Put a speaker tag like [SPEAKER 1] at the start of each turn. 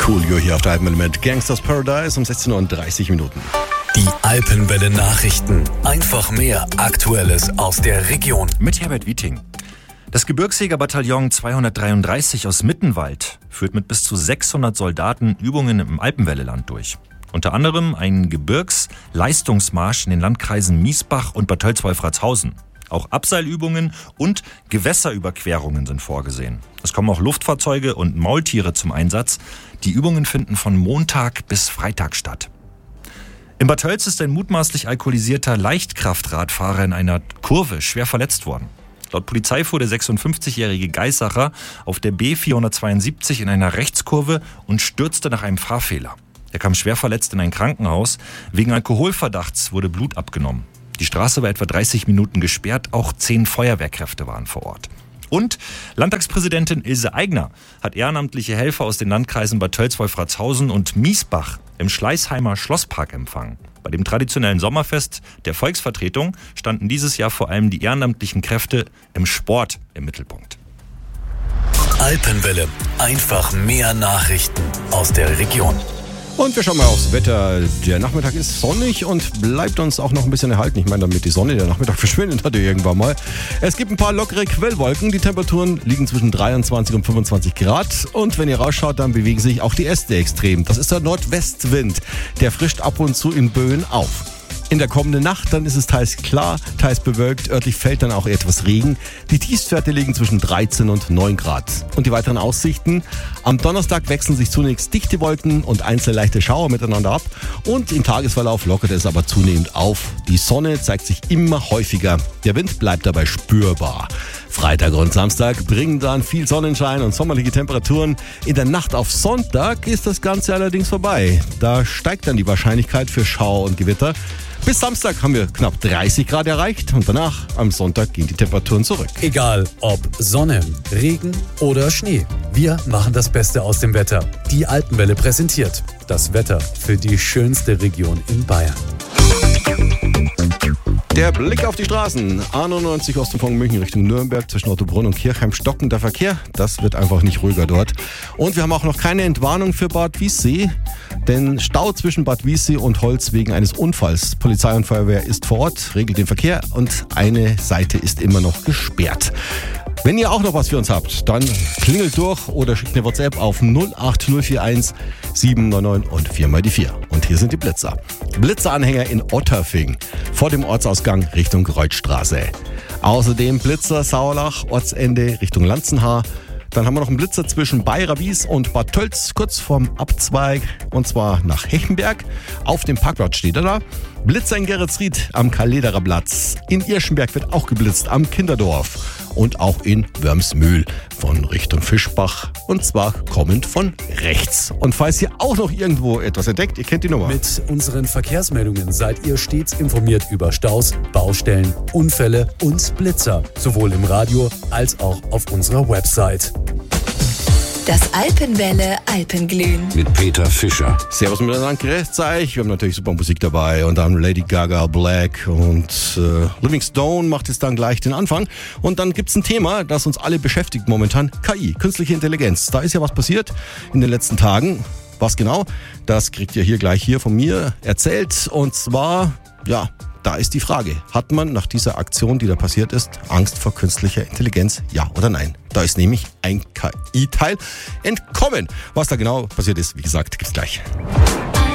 [SPEAKER 1] Coolio hier auf der Alpenwelle mit Gangsters Paradise um 16:30 Uhr.
[SPEAKER 2] Die Alpenwelle Nachrichten. Einfach mehr Aktuelles aus der Region.
[SPEAKER 3] Mit Herbert Wieting. Das Gebirgsjägerbataillon 233 aus Mittenwald führt mit bis zu 600 Soldaten Übungen im Alpenwelleland durch. Unter anderem einen Gebirgsleistungsmarsch in den Landkreisen Miesbach und Bad Tölz-Wolfratshausen. Auch Abseilübungen und Gewässerüberquerungen sind vorgesehen. Es kommen auch Luftfahrzeuge und Maultiere zum Einsatz. Die Übungen finden von Montag bis Freitag statt. In Bad Tölz ist ein mutmaßlich alkoholisierter Leichtkraftradfahrer in einer Kurve schwer verletzt worden. Laut Polizei fuhr der 56-jährige Geissacher auf der B472 in einer Rechtskurve und stürzte nach einem Fahrfehler. Er kam schwer verletzt in ein Krankenhaus. Wegen Alkoholverdachts wurde Blut abgenommen. Die Straße war etwa 30 Minuten gesperrt, auch 10 Feuerwehrkräfte waren vor Ort. Und Landtagspräsidentin Ilse Aigner hat ehrenamtliche Helfer aus den Landkreisen Bad Tölz-Wolfratshausen und Miesbach im Schleißheimer Schlosspark empfangen. Bei dem traditionellen Sommerfest der Volksvertretung standen dieses Jahr vor allem die ehrenamtlichen Kräfte im Sport im Mittelpunkt.
[SPEAKER 2] Alpenwelle. Einfach mehr Nachrichten aus der Region.
[SPEAKER 1] Und wir schauen mal aufs Wetter. Der Nachmittag ist sonnig und bleibt uns auch noch ein bisschen erhalten. Ich meine damit die Sonne, der Nachmittag verschwindet hatte irgendwann mal. Es gibt ein paar lockere Quellwolken. Die Temperaturen liegen zwischen 23 und 25 Grad. Und wenn ihr rausschaut, dann bewegen sich auch die Äste extrem. Das ist der Nordwestwind. Der frischt ab und zu in Böen auf. In der kommenden Nacht, dann ist es teils klar, teils bewölkt. Örtlich fällt dann auch etwas Regen. Die Tiefstwerte liegen zwischen 13 und 9 Grad. Und die weiteren Aussichten? Am Donnerstag wechseln sich zunächst dichte Wolken und einzelne leichte Schauer miteinander ab. Und im Tagesverlauf lockert es aber zunehmend auf. Die Sonne zeigt sich immer häufiger. Der Wind bleibt dabei spürbar. Freitag und Samstag bringen dann viel Sonnenschein und sommerliche Temperaturen. In der Nacht auf Sonntag ist das Ganze allerdings vorbei. Da steigt dann die Wahrscheinlichkeit für Schauer und Gewitter. Bis Samstag haben wir knapp 30 Grad erreicht und danach am Sonntag gehen die Temperaturen zurück.
[SPEAKER 2] Egal ob Sonne, Regen oder Schnee. Wir machen das Beste aus dem Wetter. Die Alpenwelle präsentiert das Wetter für die schönste Region in Bayern.
[SPEAKER 1] Der Blick auf die Straßen. A99 Osten von München Richtung Nürnberg zwischen Ottobrunn und Kirchheim stockender Verkehr. Das wird einfach nicht ruhiger dort. Und wir haben auch noch keine Entwarnung für Bad Wiessee, denn Stau zwischen Bad Wiessee und Holz wegen eines Unfalls. Polizei und Feuerwehr ist vor Ort, regelt den Verkehr und eine Seite ist immer noch gesperrt. Wenn ihr auch noch was für uns habt, dann klingelt durch oder schickt eine WhatsApp auf 08041 799 und 4x4. Und hier sind die Blitzer. Blitzeranhänger in Otterfing vor dem Ortsausgang Richtung Kreuzstraße. Außerdem Blitzer Sauerlach, Ortsende Richtung Lanzenhaar. Dann haben wir noch einen Blitzer zwischen Bayrawies und Bad Tölz, kurz vorm Abzweig, und zwar nach Hechenberg. Auf dem Parkplatz steht er da. Blitzer in Geretsried am Kalederer Platz. In Irschenberg wird auch geblitzt am Kinderdorf. Und auch in Wörmsmühl von Richtung Fischbach. Und zwar kommend von rechts. Und falls ihr auch noch irgendwo etwas entdeckt, ihr kennt die Nummer.
[SPEAKER 2] Mit unseren Verkehrsmeldungen seid ihr stets informiert über Staus, Baustellen, Unfälle und Blitzer. Sowohl im Radio als auch auf unserer Website.
[SPEAKER 4] Das Alpenwelle Alpenglühen.
[SPEAKER 5] Mit Peter Fischer.
[SPEAKER 1] Servus miteinander, grüßt euch. Wir haben natürlich super Musik dabei und dann Lady Gaga, Black und Living Stone macht jetzt dann gleich den Anfang. Und dann gibt's ein Thema, das uns alle beschäftigt momentan, KI, künstliche Intelligenz. Da ist ja was passiert in den letzten Tagen. Was genau? Das kriegt ihr hier gleich von mir erzählt. Und zwar, ja, da ist die Frage, hat man nach dieser Aktion, die da passiert ist, Angst vor künstlicher Intelligenz? Ja oder nein? Da ist nämlich ein KI-Teil entkommen. Was da genau passiert ist, wie gesagt, gibt's gleich.